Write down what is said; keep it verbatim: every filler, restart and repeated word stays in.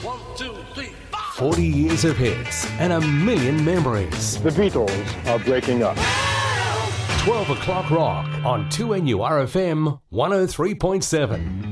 One, two, three, four. forty years of hits and a million memories. The Beatles are breaking up. twelve o'clock rock on two N U R F M one oh three point seven.